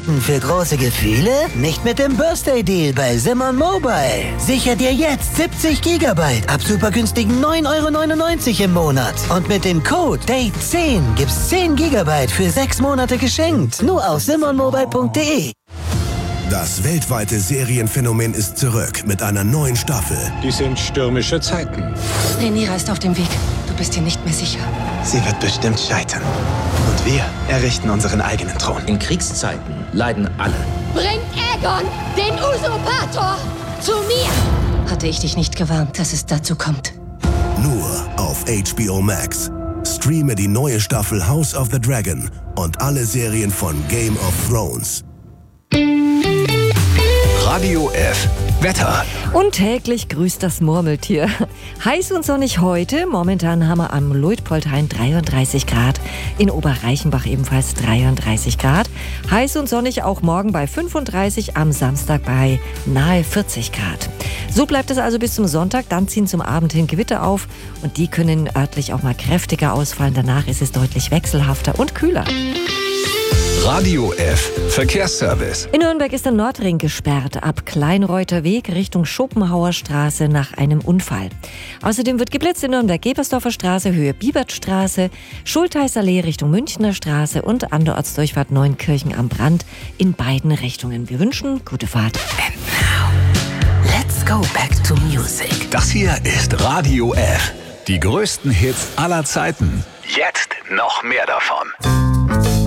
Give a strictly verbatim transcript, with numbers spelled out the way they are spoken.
Warten für große Gefühle? Nicht mit dem Birthday Deal bei Simon Mobile. Sicher dir jetzt siebzig Gigabyte ab super günstigen neun Euro neunundneunzig im Monat. Und mit dem Code Date zehn gibt's zehn Gigabyte für sechs Monate geschenkt. Nur auf simon mobile punkt de. Das weltweite Serienphänomen ist zurück mit einer neuen Staffel. Die sind stürmische Zeiten. Rhaenyra ist auf dem Weg. Du bist dir nicht mehr sicher. Sie wird bestimmt scheitern. Und wir errichten unseren eigenen Thron. In Kriegszeiten leiden alle. Bringt Aegon, den Usurpator, zu mir! Hatte ich dich nicht gewarnt, dass es dazu kommt? Nur auf H B O Max. Streame die neue Staffel House of the Dragon und alle Serien von Game of Thrones. Radio F. Wetter. Und täglich grüßt das Murmeltier. Heiß und sonnig heute. Momentan haben wir am Luitpoldhain dreiunddreißig Grad. In Oberreichenbach ebenfalls dreiunddreißig Grad. Heiß und sonnig auch morgen bei fünfunddreißig, am Samstag bei nahe vierzig Grad. So bleibt es also bis zum Sonntag. Dann ziehen zum Abend hin Gewitter auf. Und die können örtlich auch mal kräftiger ausfallen. Danach ist es deutlich wechselhafter und kühler. Radio F. Verkehrsservice. In Nürnberg ist der Nordring gesperrt ab Kleinreuther Weg Richtung Schopenhauer Straße nach einem Unfall. Außerdem wird geblitzt in Nürnberg-Gebersdorfer Straße, Höhe Biebertstraße, Schultheißallee Richtung Münchner Straße und an der Ortsdurchfahrt Neunkirchen am Brand in beiden Richtungen. Wir wünschen gute Fahrt. And now, let's go back to music. Das hier ist Radio F. Die größten Hits aller Zeiten. Jetzt noch mehr davon.